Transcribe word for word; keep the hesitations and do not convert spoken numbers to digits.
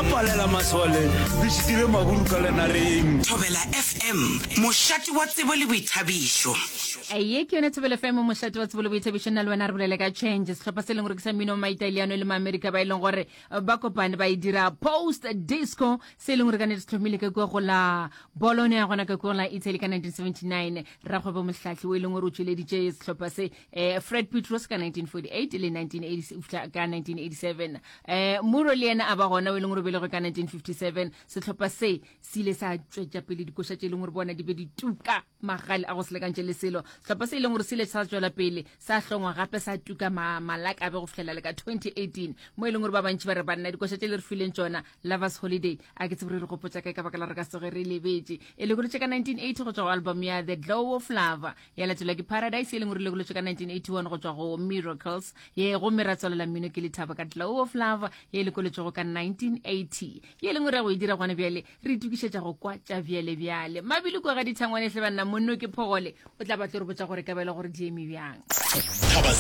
palela masole le shitile maguru ka lenareng. Thobela F M moshati wa tsebo le boithabišo. Aye ke yone Thobela F M moshati wa tsebo le boithabišo nna le wena re bolela ka change setlhopha se leng gore ke sa mmino ma Italiano le ma America ba ileng gore ba kopane ba idira post disco se leng gore ka ne se tlhomile ka go la Bologna ya gona ka go la Italy ka nineteen seventy-nine ra go ba mohlahli o ileng gore o tshwele D J setlhopha se Fred Petros ka nineteen forty-eight le nineteen eighty ka nineteen eighty-seven eh Muro le yena a ba gona o ileng gore belego ka nineteen fifty-seven setlhopha se sile sa tswetša pele dikoša tše leng gore bona di be di tuka magale a go se lekantše le selo setlhopha se ileng gore sile sa tswela pele sa hlongwa gape sa tuka malaka a be go fihlela le ka twenty eighteen mo ileng gore ba bantši ba re banna dikoša tše le re fileng tšona Lovers Holiday a ke tsebe re gopotša kae ka baka la re ka soge re lebetše e le gore tše ka nineteen eighty go tšwa go album ya The Glow of Love ya latela ke Paradise e leng gore le go tšwa ka nineteen eighty-one go tšwa go Miracles ye go mera tswalela mmino ke lethaba ka Glow of Love ye le koletšego ka nineteen eighty ye leng gore ya go e dira gona bjale re itukišetša go kwa tša bjale bjale mabile kwa ga dithangwane hle banna monno ke phogole o tla batla re botša gore ka bela gore di eme bjang.